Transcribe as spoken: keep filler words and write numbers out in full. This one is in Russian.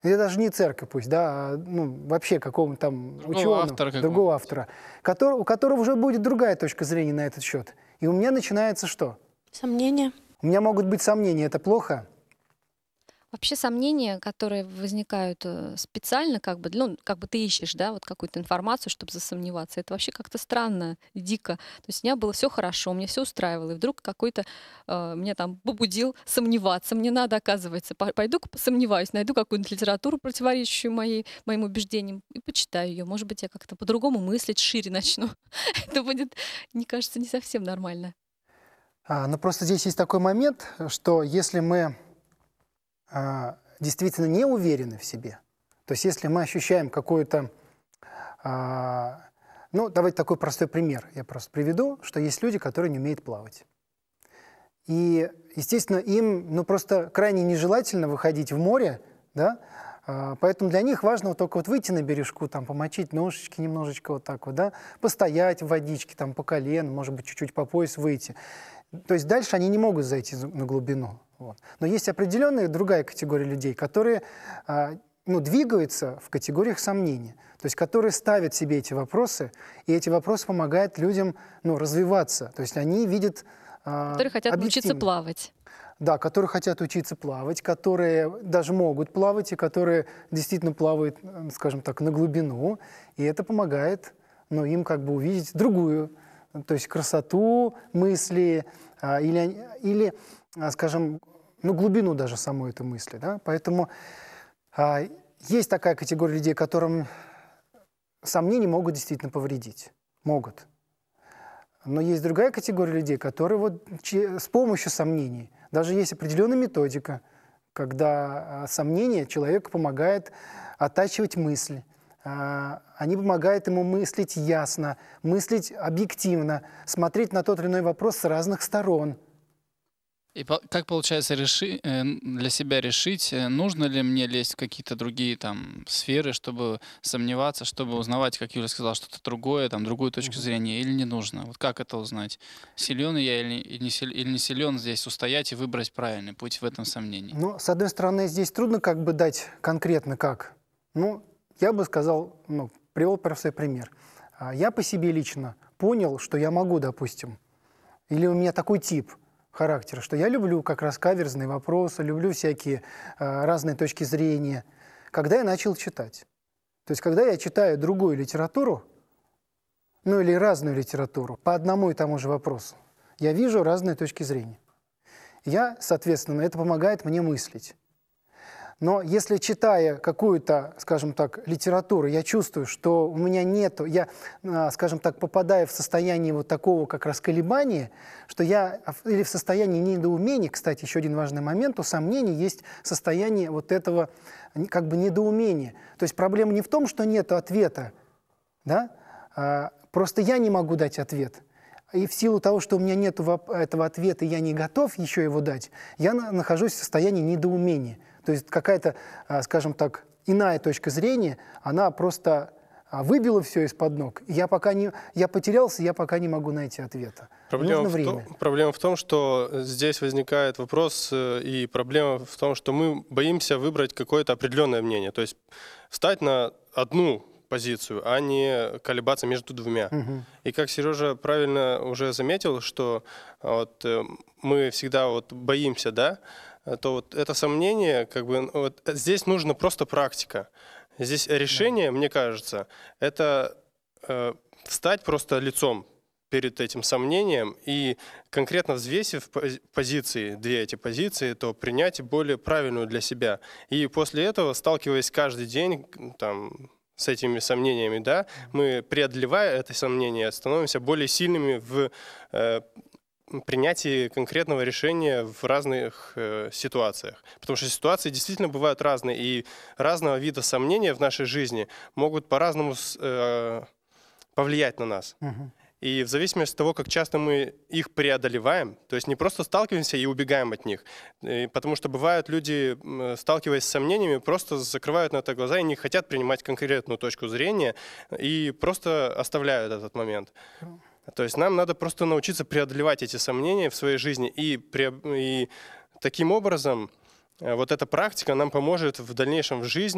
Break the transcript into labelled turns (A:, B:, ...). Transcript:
A: Это даже не церковь пусть, да, а, ну, вообще какого-то там
B: Другого
A: ученого,
B: автора
A: другого
B: какого-нибудь.
A: автора, который, у которого уже будет другая точка зрения на этот счет. И у меня начинается что?
C: Сомнения.
A: У меня могут быть сомнения, это плохо?
D: Вообще сомнения, которые возникают э, специально, как бы, ну, как бы ты ищешь, да, вот какую-то информацию, чтобы засомневаться, это вообще как-то странно, дико. То есть у меня было все хорошо, мне все устраивало, и вдруг какой-то э, меня там побудил сомневаться. Мне надо, оказывается, по- пойду-ка посомневаюсь, найду какую-нибудь литературу, противоречащую моей, моим убеждениям, и почитаю ее. Может быть, я как-то по-другому мыслить, шире начну. Это будет, мне кажется, не совсем нормально.
A: А, но просто здесь есть такой момент, что если мы а, действительно не уверены в себе, то есть если мы ощущаем какую-то... а, ну, давайте такой простой пример я просто приведу, что есть люди, которые не умеют плавать. И, естественно, им ну, просто крайне нежелательно выходить в море, да, а, поэтому для них важно вот только вот выйти на бережку, там, помочить ножички немножечко вот так вот, да, постоять в водичке, там, по колено, может быть, чуть-чуть по пояс выйти. То есть дальше они не могут зайти на глубину. Вот. Но есть определенная другая категория людей, которые а, ну, двигаются в категориях сомнения, то есть которые ставят себе эти вопросы, и эти вопросы помогают людям ну, развиваться. То есть они видят а,
D: Которые хотят научиться
A: объективно.
D: плавать.
A: Да, которые хотят учиться плавать, которые даже могут плавать, и которые действительно плавают, скажем так, на глубину, и это помогает ну, им как бы увидеть другую, то есть красоту мысли а, или, или а, скажем, ну, глубину даже самой этой мысли. Да? Поэтому а, есть такая категория людей, которым сомнения могут действительно повредить. Могут. Но есть другая категория людей, которые вот че- с помощью сомнений, даже есть определенная методика, когда а, сомнение человеку помогает оттачивать мысль. А, они помогают ему мыслить ясно, мыслить объективно, смотреть на тот или иной вопрос с разных сторон.
B: И по- как получается реши, э, для себя решить, э, нужно ли мне лезть в какие-то другие там сферы, чтобы сомневаться, чтобы узнавать, как Юля сказала, что-то другое, там другую точку
A: Мгм.
B: зрения, или не нужно? Вот как это узнать? Силен я или, или не сил- или не силен здесь устоять и выбрать правильный путь в этом сомнении?
A: Но, с одной стороны, здесь трудно как бы дать конкретно как. Ну, я бы сказал, ну, привел простой пример. А, Я по себе лично понял, что я могу, допустим, или у меня такой тип характера, что я люблю как раз каверзные вопросы, люблю всякие а, разные точки зрения, когда я начал читать. То есть, когда я читаю другую литературу, ну или разную литературу по одному и тому же вопросу, я вижу разные точки зрения. Я, соответственно, это помогает мне мыслить. Но если, читая какую-то, скажем так, литературу, я чувствую, что у меня нету, я, а, скажем так, попадаю в состояние вот такого как раз колебания, что я, а, в- или в состоянии недоумения, кстати, еще один важный момент, у сомнений есть состояние вот этого н- как бы недоумения. То есть проблема не в том, что нет ответа, да? А, просто я не могу дать ответ. И в силу того, что у меня нет этого ответа, и я не готов еще его дать, я на- нахожусь в состоянии недоумения. То есть какая-то, а, скажем так, иная точка зрения, она просто а, выбила все из-под ног. И я пока не, я потерялся, я пока не могу найти ответа.
E: Проблема
A: Нужно
E: в,
A: время.
E: том, проблема в том, что здесь возникает вопрос, э, и проблема в том, что мы боимся выбрать какое-то определенное мнение. То есть встать на одну позицию, а не колебаться между двумя.
A: Мгм.
E: И как Сережа правильно уже заметил, что вот, э, мы всегда вот боимся, да, э, то вот это сомнение, как бы, вот, здесь нужна просто практика. Здесь решение, мне кажется, это э, встать просто лицом перед этим сомнением и конкретно взвесив пози- позиции, две эти позиции, то принять более правильную для себя. И после этого, сталкиваясь каждый день там, с этими сомнениями, да, мы, преодолевая это сомнение, становимся более сильными в э, принятии конкретного решения в разных э, ситуациях. Потому что ситуации действительно бывают разные, и разного вида сомнения в нашей жизни могут по-разному с- э, повлиять на нас.
A: Мгм.
E: И в зависимости от того, как часто мы их преодолеваем, то есть не просто сталкиваемся и убегаем от них, и потому что бывают люди, м, сталкиваясь с сомнениями, просто закрывают на это глаза и не хотят принимать конкретную точку зрения и просто оставляют этот момент. То есть нам надо просто научиться преодолевать эти сомнения в своей жизни, и, пре- и таким образом э, вот эта практика нам поможет в дальнейшем в жизни